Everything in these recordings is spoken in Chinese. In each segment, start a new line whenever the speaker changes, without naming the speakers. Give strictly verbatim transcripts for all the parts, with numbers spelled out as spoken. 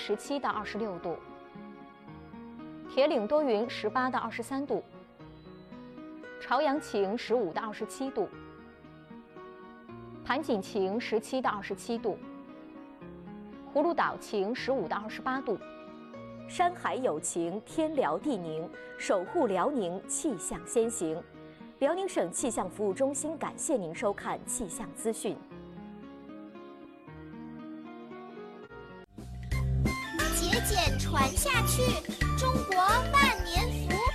十七到二十六度，铁岭多云十八到二十三度，朝阳晴十五到二十七度，盘锦晴十七到二十七度，葫芦岛晴十五到二十八度。
山海有情，天辽地宁，守护辽宁，气象先行。辽宁省气象服务中心感谢您收看气象资讯。
节俭传下去，中国万年福。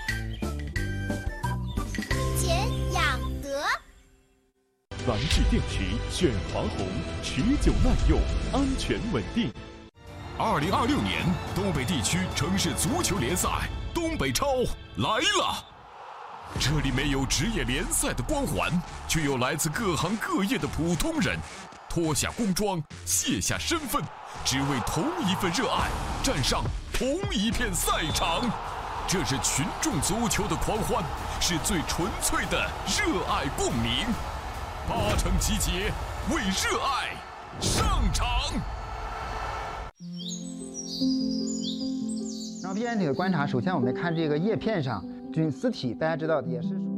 俭养德。
蓝记电池选华虹，持久耐用，安全稳定。
二零二六年东北地区城市足球联赛东北超来了，这里没有职业联赛的光环，却有来自各行各业的普通人，脱下工装，卸下身份，只为同一份热爱，站上同一片赛场。这是群众足球的狂欢，是最纯粹的热爱共鸣。八成集结，为热爱上场。
然后 B N T 的观察，首先我们看这个叶片上菌丝体，大家知道也是属于。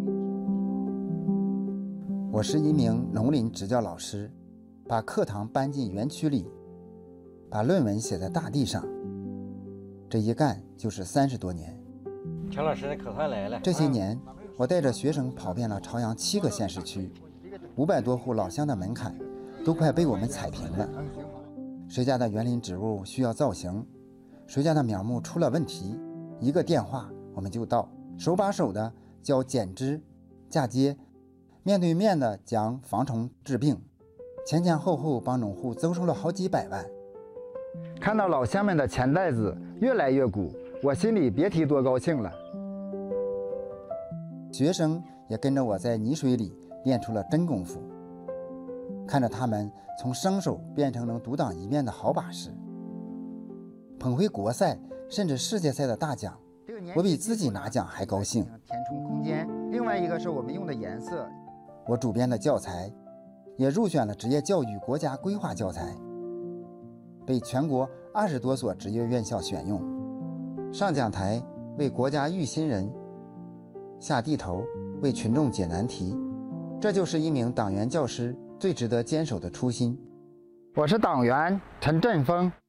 我是一名农林执教老师，把课堂搬进园区里，把论文写在大地上，这一干就是三十多年。
陈老师可快来了！
这些年，我带着学生跑遍了朝阳七个县市区，五百多户老乡的门槛都快被我们踩平了。谁家的园林植物需要造型，谁家的苗木出了问题，一个电话我们就到，手把手的教剪枝、嫁接，面对面的讲防虫治病，前前后后帮农户增收了好几百万。
看到老乡们的钱袋子越来越鼓，我心里别提多高兴了。
学生也跟着我在泥水里练出了真功夫，看着他们从生手变成能独当一面的好把式，捧回国赛甚至世界赛的大奖，我比自己拿奖还高兴。
填充空间，另外一个是我们用的颜色。
我主编的教材也入选了职业教育国家规划教材，被全国二十多所职业院校选用，上讲台为国家育新人，下地头为群众解难题。这就是一名党员教师最值得坚守的初心。
我是党员陈振峰。